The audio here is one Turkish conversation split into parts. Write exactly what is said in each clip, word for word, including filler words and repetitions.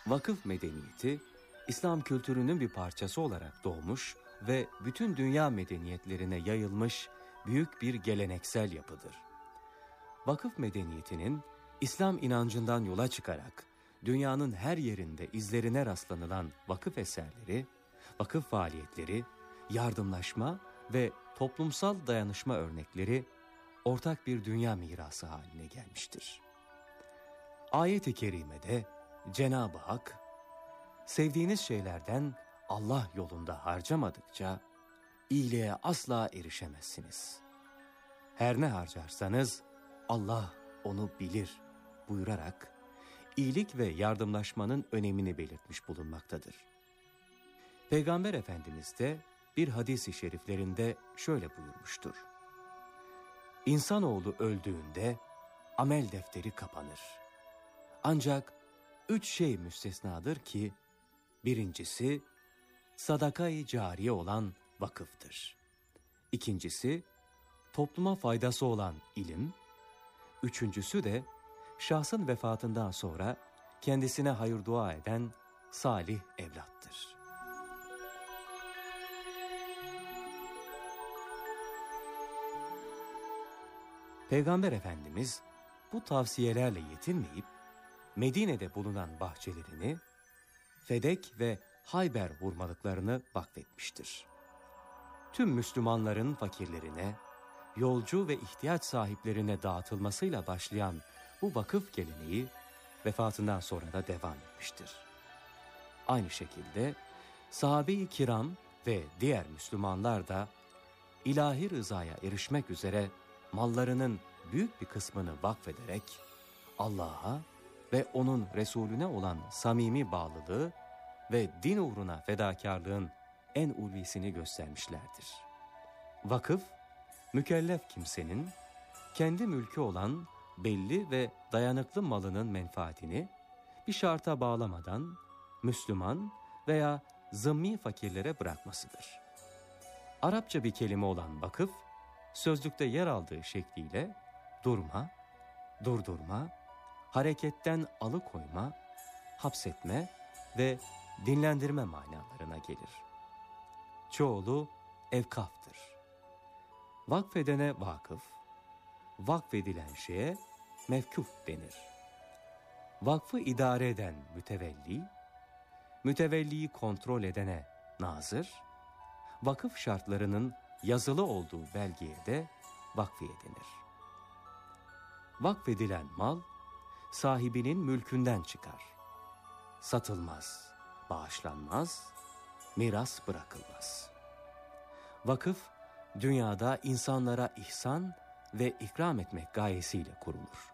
Vakıf medeniyeti, İslam kültürünün bir parçası olarak doğmuş ve bütün dünya medeniyetlerine yayılmış büyük bir geleneksel yapıdır. Vakıf medeniyetinin İslam inancından yola çıkarak dünyanın her yerinde izlerine rastlanılan vakıf eserleri, vakıf faaliyetleri, yardımlaşma ve toplumsal dayanışma örnekleri ortak bir dünya mirası haline gelmiştir. Ayet-i kerimede Cenab-ı Hak, sevdiğiniz şeylerden Allah yolunda harcamadıkça iyiliğe asla erişemezsiniz. Her ne harcarsanız Allah onu bilir buyurarak iyilik ve yardımlaşmanın önemini belirtmiş bulunmaktadır. Peygamber Efendimiz de bir hadis-i şeriflerinde şöyle buyurmuştur. İnsanoğlu öldüğünde amel defteri kapanır. Ancak üç şey müstesnadır ki, birincisi sadaka-i cariye olan vakıftır. İkincisi topluma faydası olan ilim. Üçüncüsü de şahsın vefatından sonra kendisine hayır dua eden salih evlattır. Peygamber Efendimiz bu tavsiyelerle yetinmeyip Medine'de bulunan bahçelerini, Fedek ve Hayber hurmalıklarını vakfetmiştir. Tüm Müslümanların fakirlerine, yolcu ve ihtiyaç sahiplerine dağıtılmasıyla başlayan bu vakıf geleneği vefatından sonra da devam etmiştir. Aynı şekilde sahabe-i kiram ve diğer Müslümanlar da ilahi rızaya erişmek üzere mallarının büyük bir kısmını vakfederek Allah'a ve onun Resulüne olan samimi bağlılığı ve din uğruna fedakarlığın en ulvisini göstermişlerdir. Vakıf, mükellef kimsenin kendi mülkü olan belli ve dayanıklı malının menfaatini bir şarta bağlamadan Müslüman veya zımmi fakirlere bırakmasıdır. Arapça bir kelime olan vakıf, sözlükte yer aldığı şekliyle durma, durdurma, hareketten alıkoyma, hapsetme ve dinlendirme manalarına gelir. Çoğulu evkaftır. Vakfedene vakıf, vakfedilen şeye mevkuf denir. Vakfı idare eden mütevelli, mütevelliyi kontrol edene nazır, vakıf şartlarının yazılı olduğu belgeye de vakfiye denir. Vakfedilen mal, sahibinin mülkünden çıkar. Satılmaz, bağışlanmaz, miras bırakılmaz. Vakıf, dünyada insanlara ihsan ve ikram etmek gayesiyle kurulur.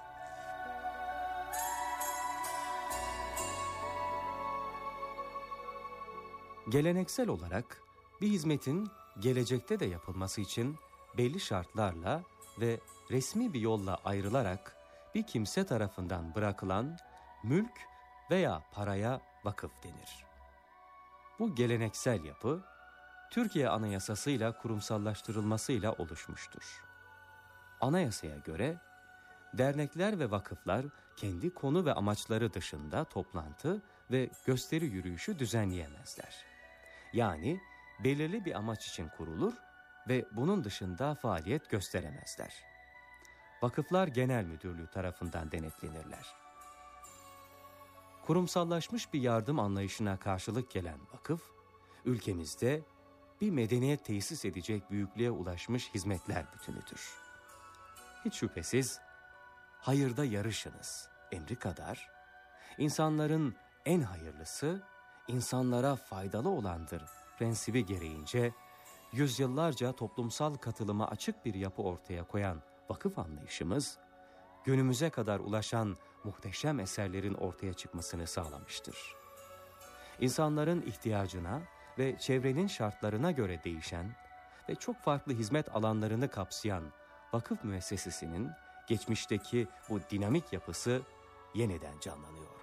Geleneksel olarak bir hizmetin gelecekte de yapılması için belli şartlarla ve resmi bir yolla ayrılarak bir kimse tarafından bırakılan mülk veya paraya vakıf denir. Bu geleneksel yapı, Türkiye Anayasası'yla kurumsallaştırılmasıyla oluşmuştur. Anayasaya göre, dernekler ve vakıflar kendi konu ve amaçları dışında toplantı ve gösteri yürüyüşü düzenleyemezler. Yani belirli bir amaç için kurulur ve bunun dışında faaliyet gösteremezler. Vakıflar Genel Müdürlüğü tarafından denetlenirler. Kurumsallaşmış bir yardım anlayışına karşılık gelen vakıf, ülkemizde bir medeniyet tesis edecek büyüklüğe ulaşmış hizmetler bütünüdür. Hiç şüphesiz hayırda yarışınız emri kadar, insanların en hayırlısı insanlara faydalı olandır prensibi gereğince yüzyıllarca toplumsal katılıma açık bir yapı ortaya koyan vakıf anlayışımız, günümüze kadar ulaşan muhteşem eserlerin ortaya çıkmasını sağlamıştır. İnsanların ihtiyacına ve çevrenin şartlarına göre değişen ve çok farklı hizmet alanlarını kapsayan vakıf müessesesinin geçmişteki bu dinamik yapısı yeniden canlanıyor.